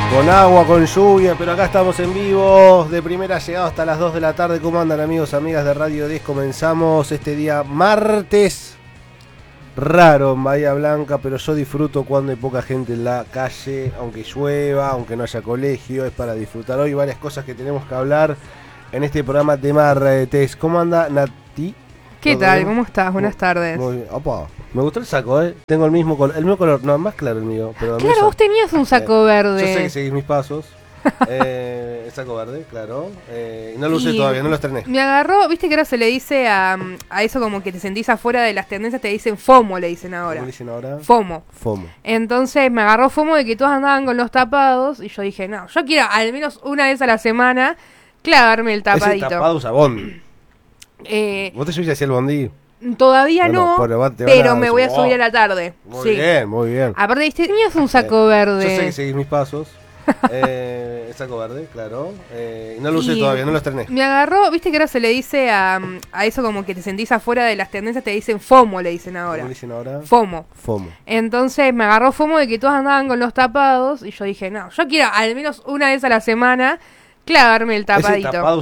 Con agua, con lluvia, pero acá estamos en vivo, de primera llegada hasta las 2 de la tarde. ¿Cómo andan, amigos, amigas de Radio 10? Comenzamos este día martes, raro en Bahía Blanca, pero yo disfruto cuando hay poca gente en la calle, aunque llueva, aunque no haya colegio, es para disfrutar. Hoy varias cosas que tenemos que hablar en este programa de martes. ¿Cómo anda, Nati? ¿Qué tal? ¿Cómo estás? Buenas tardes. Muy bien. Opa, me gustó el saco, ¿eh? Tengo el mismo color, no, más claro el mío. Pero Claro, vos tenías un saco verde. Yo sé que seguís mis pasos. El saco verde, claro. No lo usé todavía, no lo estrené. Me agarró, viste que ahora se le dice a eso como que te sentís afuera de las tendencias, te dicen FOMO, le dicen ahora. ¿Cómo le dicen ahora? FOMO. FOMO. Entonces me agarró FOMO de que todos andaban con los tapados y yo dije, no, yo quiero al menos una vez a la semana clavarme el tapadito. Ese tapado usa bondi. ¿Vos te subís hacia el bondi? Todavía Bueno, no, pero me voy a subir a la tarde. Muy bien, muy bien. Aparte, viste, tenías un saco verde. Yo sé que seguís mis pasos. El saco verde, claro. No lo usé todavía, no lo estrené. Me agarró, viste que ahora se le dice a eso como que te sentís afuera de las tendencias, te dicen FOMO, le dicen ahora. ¿Cómo le dicen ahora? FOMO. FOMO. Entonces me agarró FOMO de que todos andaban con los tapados y yo dije, no, yo quiero al menos una vez a la semana clavarme el tapadito. Ese tapado